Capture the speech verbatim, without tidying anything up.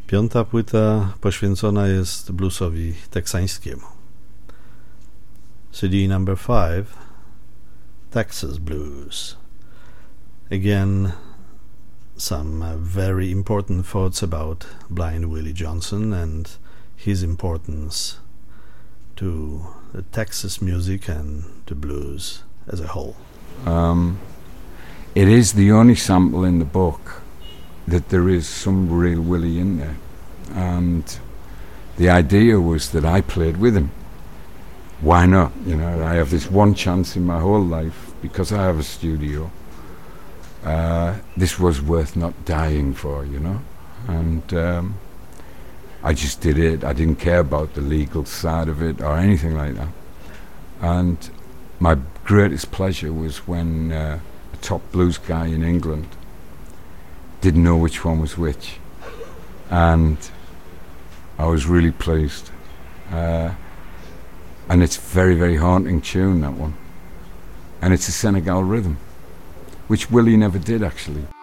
Piąta płyta poświęcona jest bluesowi teksańskiemu. C D number five, Texas Blues. Again, some uh, very important thoughts about Blind Willie Johnson and his importance to the Texas music and the blues as a whole. Um, it is the only sample in the book that there is some real Willie in there, and the idea was that I played with him. Why not? You know, I have this one chance in my whole life because I have a studio. Uh, this was worth not dying for, you know, and um, I just did it. I didn't care about the legal side of it or anything like that. And my greatest pleasure was when uh, a top blues guy in England didn't know which one was which, and I was really pleased. Uh, and it's a very, very haunting tune, that one. And it's a Senegal rhythm, which Willie never did, actually.